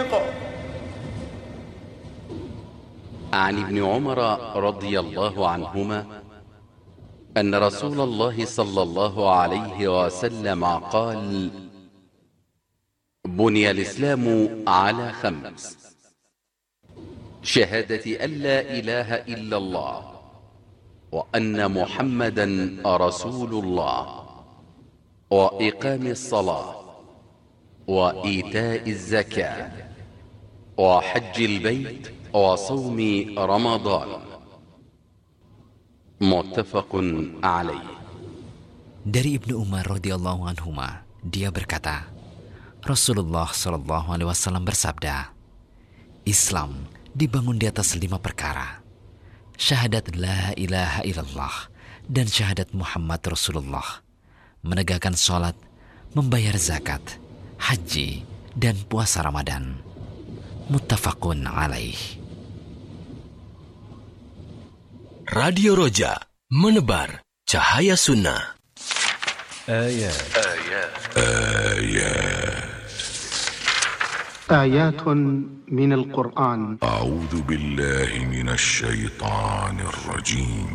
عن ابن عمر رضي الله عنهما أن رسول الله صلى الله عليه وسلم قال: بني الإسلام على 5: شهادة أن لا إله إلا الله وأن محمدا رسول الله، وإقام الصلاة، وإيتاء الزكاة، وحج البيت، وصوم رمضان. متفق عليه. Dari Ibnu Umar radhiyallahu anhuma, dia berkata, Rasulullah shallallahu alaihi wasallam bersabda, Islam dibangun di atas 5 perkara: syahadat la ilaha illallah dan syahadat Muhammad Rasulullah, menegakkan sholat, membayar zakat, haji, dan puasa Ramadan. Muttafaqun alaih. Radio Roja, menebar cahaya sunnah. آيات من القرآن. أعوذ بالله من الشيطان الرجيم.